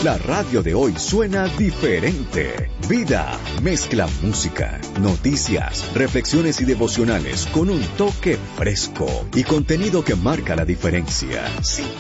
La radio de hoy suena diferente. Vida mezcla música, noticias, reflexiones y devocionales con un toque fresco y contenido que marca la diferencia. Si